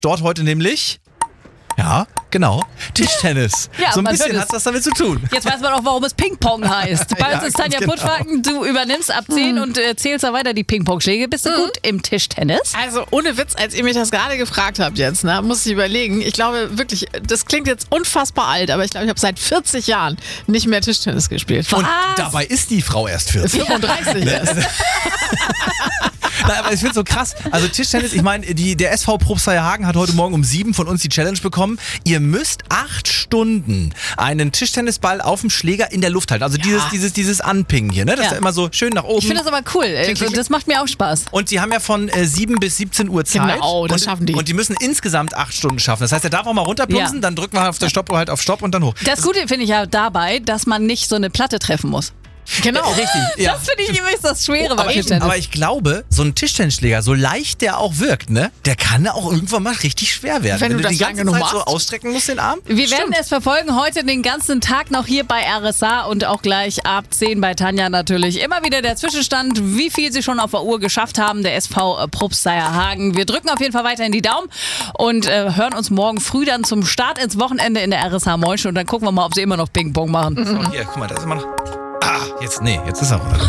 dort heute nämlich... Ja, genau. Tischtennis. Ja, so ein man bisschen hört es. hat das damit zu tun. Jetzt weiß man auch, warum es Ping-Pong heißt. Bei uns ist Tanja ganz genau. Puttwagen, du übernimmst ab 10 und zählst da weiter die Ping-Pong-Schläge. Bist du gut im Tischtennis? Also ohne Witz, als ihr mich das gerade gefragt habt jetzt, ne, muss ich überlegen. Ich glaube wirklich, das klingt jetzt unfassbar alt, aber ich glaube, ich habe seit 40 Jahren nicht mehr Tischtennis gespielt. Und dabei ist die Frau erst 40. 35 erst. Nein, aber ich finde so krass. Also Tischtennis, ich meine, der SV Probstheyer Hagen hat heute Morgen um 7 von uns die Challenge bekommen. Ihr müsst 8 Stunden einen Tischtennisball auf dem Schläger in der Luft halten. Also dieses Anpingen hier, ne? Das ist ja immer so schön nach oben. Ich finde das aber cool. Das macht mir auch Spaß. Und die haben ja von 7 bis 17 Uhr Zeit. Genau, das schaffen die. Und die müssen insgesamt 8 Stunden schaffen. Das heißt, er darf auch mal runterplumpsen, Ja. dann drücken wir auf der Stoppuhr halt auf Stopp und dann hoch. Das Gute finde ich ja dabei, dass man nicht so eine Platte treffen muss. Genau. Richtig. Ja. Das finde ich übrigens das Schwere beim Tischtennis. Aber ich glaube, so ein Tischtennisschläger, so leicht der auch wirkt, ne, der kann auch irgendwann mal richtig schwer werden. Wenn du das die ganze lange Zeit machst. so ausstrecken musst, den Arm. Wir werden es verfolgen, heute den ganzen Tag noch hier bei RSA und auch gleich ab 10 bei Tanja natürlich. Immer wieder der Zwischenstand, wie viel sie schon auf der Uhr geschafft haben, der SV Probstheyer Hagen. Wir drücken auf jeden Fall weiter in die Daumen und hören uns morgen früh dann zum Start ins Wochenende in der RSA Moin und dann gucken wir mal, ob sie immer noch Ping-Pong machen. So, hier, guck mal, da ist immer noch... jetzt ist er.